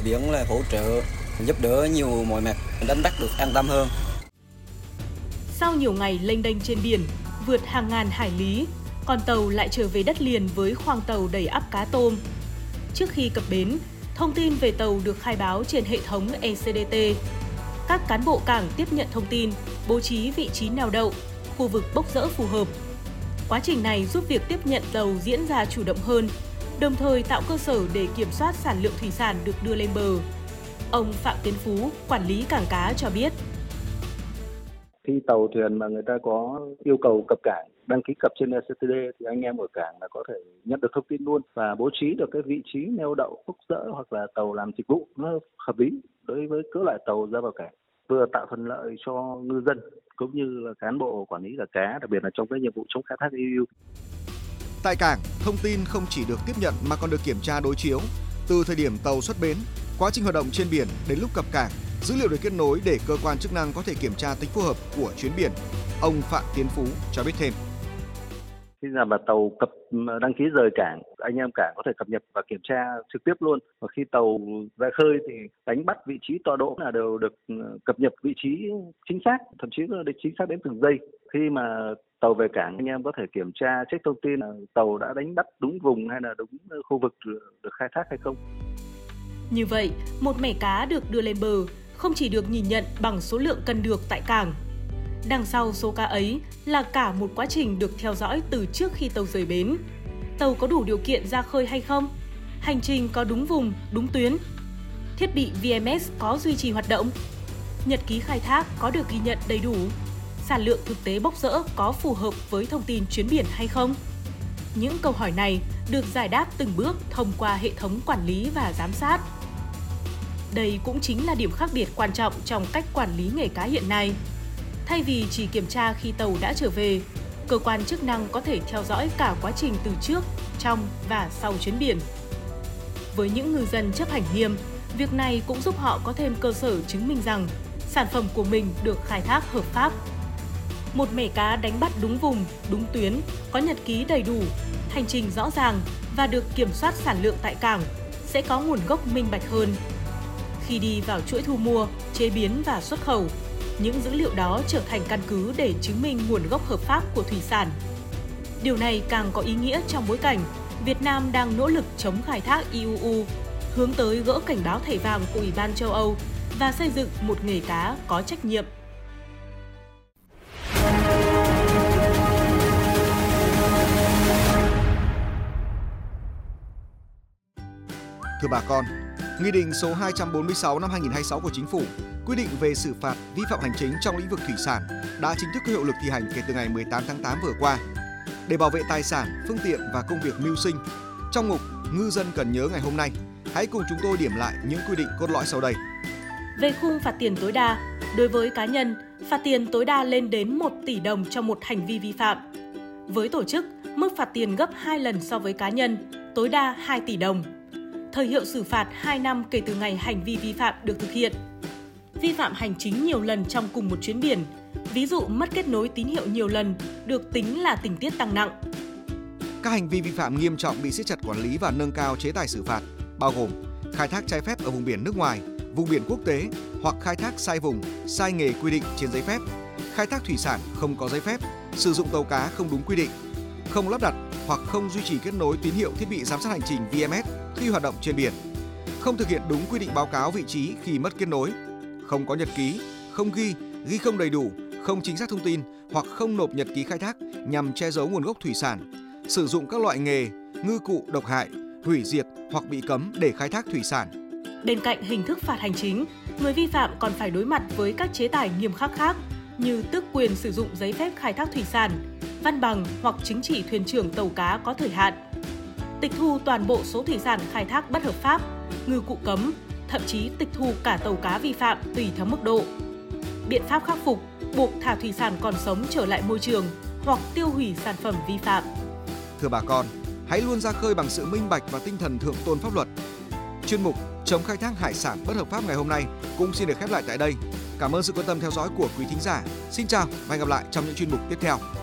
biển là hỗ trợ giúp đỡ nhiều mọi mặt, đánh bắt được an tâm hơn. Sau nhiều ngày lênh đênh trên biển, vượt hàng ngàn hải lý, con tàu lại trở về đất liền với khoang tàu đầy ắp cá tôm. Trước khi cập bến, thông tin về tàu được khai báo trên hệ thống ECDT. Các cán bộ cảng tiếp nhận thông tin, bố trí vị trí neo đậu, khu vực bốc dỡ phù hợp. Quá trình này giúp việc tiếp nhận tàu diễn ra chủ động hơn, đồng thời tạo cơ sở để kiểm soát sản lượng thủy sản được đưa lên bờ. Ông Phạm Tiến Phú, quản lý cảng cá cho biết. Khi tàu thuyền mà người ta có yêu cầu cập cảng, đăng ký cập trên ECTD thì anh em ở cảng là có thể nhận được thông tin luôn và bố trí được cái vị trí neo đậu, bốc dỡ hoặc là tàu làm dịch vụ nó hợp lý đối với cỡ loại tàu ra vào cảng, vừa tạo thuận lợi cho ngư dân cũng như là cán bộ quản lý cảng cá, đặc biệt là trong cái nhiệm vụ chống khai thác IUU. Tại cảng, thông tin không chỉ được tiếp nhận mà còn được kiểm tra đối chiếu từ thời điểm tàu xuất bến, quá trình hoạt động trên biển đến lúc cập cảng. Dữ liệu được kết nối để cơ quan chức năng có thể kiểm tra tính phù hợp của chuyến biển. Ông Phạm Tiến Phú cho biết thêm. Khi nào mà tàu cập đăng ký rời cảng, anh em cảng có thể cập nhật và kiểm tra trực tiếp luôn. Và khi tàu ra khơi thì đánh bắt vị trí tọa độ là đều được cập nhật vị trí chính xác, thậm chí là chính xác đến từng giây. Khi mà tàu về cảng, anh em có thể kiểm tra, check thông tin là tàu đã đánh bắt đúng vùng hay là đúng khu vực được khai thác hay không. Như vậy, một mẻ cá được đưa lên bờ không chỉ được nhìn nhận bằng số lượng cân được tại cảng. Đằng sau số cá ấy là cả một quá trình được theo dõi từ trước khi tàu rời bến. Tàu có đủ điều kiện ra khơi hay không? Hành trình có đúng vùng, đúng tuyến? Thiết bị VMS có duy trì hoạt động? Nhật ký khai thác có được ghi nhận đầy đủ? Sản lượng thực tế bốc dỡ có phù hợp với thông tin chuyến biển hay không? Những câu hỏi này được giải đáp từng bước thông qua hệ thống quản lý và giám sát. Đây cũng chính là điểm khác biệt quan trọng trong cách quản lý nghề cá hiện nay. Thay vì chỉ kiểm tra khi tàu đã trở về, cơ quan chức năng có thể theo dõi cả quá trình từ trước, trong và sau chuyến biển. Với những ngư dân chấp hành nghiêm, việc này cũng giúp họ có thêm cơ sở chứng minh rằng sản phẩm của mình được khai thác hợp pháp. Một mẻ cá đánh bắt đúng vùng, đúng tuyến, có nhật ký đầy đủ, hành trình rõ ràng và được kiểm soát sản lượng tại cảng sẽ có nguồn gốc minh bạch hơn. Khi đi vào chuỗi thu mua, chế biến và xuất khẩu, những dữ liệu đó trở thành căn cứ để chứng minh nguồn gốc hợp pháp của thủy sản. Điều này càng có ý nghĩa trong bối cảnh Việt Nam đang nỗ lực chống khai thác IUU, hướng tới gỡ cảnh báo thẻ vàng của Ủy ban châu Âu và xây dựng một nghề cá có trách nhiệm. Thưa bà con, Nghị định số 246 năm 2026 của Chính phủ quy định về xử phạt vi phạm hành chính trong lĩnh vực thủy sản đã chính thức có hiệu lực thi hành kể từ ngày 18 tháng 8 vừa qua. Để bảo vệ tài sản, phương tiện và công việc mưu sinh, trong mục Ngư dân cần nhớ ngày hôm nay, hãy cùng chúng tôi điểm lại những quy định cốt lõi sau đây. Về khung phạt tiền tối đa, đối với cá nhân, phạt tiền tối đa lên đến 1 tỷ đồng cho một hành vi vi phạm. Với tổ chức, mức phạt tiền gấp 2 lần so với cá nhân, tối đa 2 tỷ đồng. Thời hiệu xử phạt 2 năm kể từ ngày hành vi vi phạm được thực hiện. Vi phạm hành chính nhiều lần trong cùng một chuyến biển, ví dụ mất kết nối tín hiệu nhiều lần, được tính là tình tiết tăng nặng. Các hành vi vi phạm nghiêm trọng bị siết chặt quản lý và nâng cao chế tài xử phạt, bao gồm khai thác trái phép ở vùng biển nước ngoài, vùng biển quốc tế hoặc khai thác sai vùng, sai nghề quy định trên giấy phép, khai thác thủy sản không có giấy phép, sử dụng tàu cá không đúng quy định, không lắp đặt hoặc không duy trì kết nối tín hiệu thiết bị giám sát hành trình VMS khi hoạt động trên biển, không thực hiện đúng quy định báo cáo vị trí khi mất kết nối, không có nhật ký, không ghi không đầy đủ, không chính xác thông tin hoặc không nộp nhật ký khai thác nhằm che giấu nguồn gốc thủy sản, sử dụng các loại nghề, ngư cụ độc hại, hủy diệt hoặc bị cấm để khai thác thủy sản. Bên cạnh hình thức phạt hành chính, người vi phạm còn phải đối mặt với các chế tài nghiêm khắc khác như tước quyền sử dụng giấy phép khai thác thủy sản, văn bằng hoặc chứng chỉ thuyền trưởng tàu cá có thời hạn, tịch thu toàn bộ số thủy sản khai thác bất hợp pháp, ngư cụ cấm, thậm chí tịch thu cả tàu cá vi phạm tùy theo mức độ. Biện pháp khắc phục, buộc thả thủy sản còn sống trở lại môi trường hoặc tiêu hủy sản phẩm vi phạm. Thưa bà con, hãy luôn ra khơi bằng sự minh bạch và tinh thần thượng tôn pháp luật. Chuyên mục chống khai thác hải sản bất hợp pháp ngày hôm nay cũng xin được khép lại tại đây. Cảm ơn sự quan tâm theo dõi của quý thính giả. Xin chào và hẹn gặp lại trong những chuyên mục tiếp theo.